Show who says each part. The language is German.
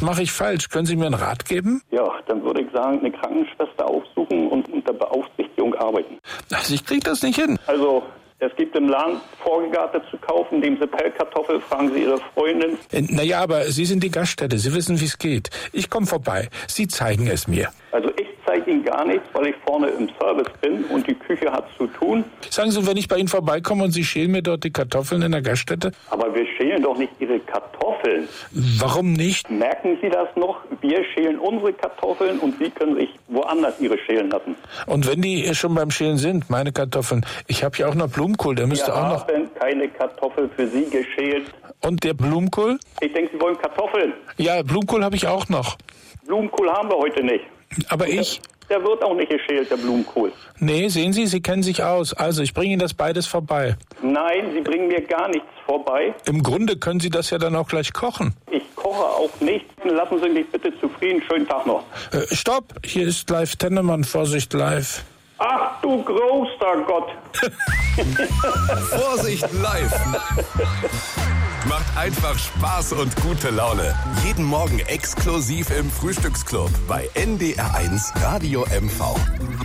Speaker 1: mache ich falsch? Können Sie mir einen Rat geben?
Speaker 2: Ja, dann würde ich sagen, eine Krankenschwester aufsuchen und unter Beaufsichtigung arbeiten.
Speaker 1: Also ich kriege das nicht hin.
Speaker 2: Also, es gibt im Laden Vorgegarte zu kaufen, nehmen Sie Pellkartoffel, fragen Sie Ihre Freundin.
Speaker 1: Naja, aber Sie sind die Gaststätte, Sie wissen, wie es geht. Ich komme vorbei, Sie zeigen es mir.
Speaker 2: Also ich zeige Ihnen gar nichts, weil ich vorne im Service bin und die Küche hat zu tun.
Speaker 1: Sagen Sie, wenn ich bei Ihnen vorbeikomme und Sie schälen mir dort die Kartoffeln in der Gaststätte?
Speaker 2: Aber wir schälen doch nicht Ihre Kartoffeln.
Speaker 1: Warum nicht?
Speaker 2: Merken Sie das noch? Wir schälen unsere Kartoffeln und Sie können sich woanders Ihre schälen lassen.
Speaker 1: Und wenn die schon beim Schälen sind, meine Kartoffeln, ich habe ja auch noch Blumenkohl, der müsste auch noch...
Speaker 2: Wir haben keine Kartoffel für Sie geschält.
Speaker 1: Und der Blumenkohl?
Speaker 2: Ich denke, Sie wollen Kartoffeln.
Speaker 1: Ja, Blumenkohl habe ich auch noch.
Speaker 2: Blumenkohl haben wir heute nicht.
Speaker 1: Aber ich...
Speaker 2: Der wird auch nicht geschält, der Blumenkohl.
Speaker 1: Nee, sehen Sie, Sie kennen sich aus. Also, ich bringe Ihnen das beides vorbei.
Speaker 2: Nein, Sie bringen mir gar nichts vorbei.
Speaker 1: Im Grunde können Sie das ja dann auch gleich kochen.
Speaker 2: Ich koche auch nicht. Lassen Sie mich bitte zufrieden. Schönen Tag noch.
Speaker 1: Stopp, hier ist live Tennemann, Vorsicht live.
Speaker 2: Ach du großer Gott.
Speaker 3: Vorsicht live. Macht einfach Spaß und gute Laune. Jeden Morgen exklusiv im Frühstücksclub bei NDR1 Radio MV.